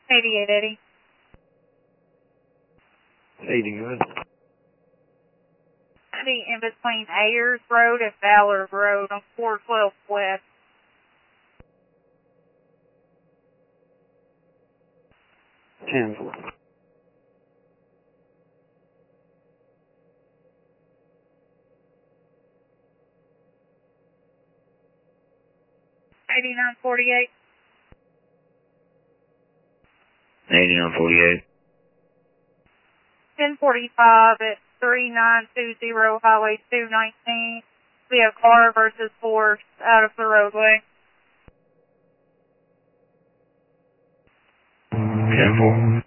8880. 80, good. The in between Ayers Road and Ballard Road on 412 West. 10-4. $89.48. 89.48. 1045 at 3920 Highway 219. We have car versus force out of the roadway. 10-4.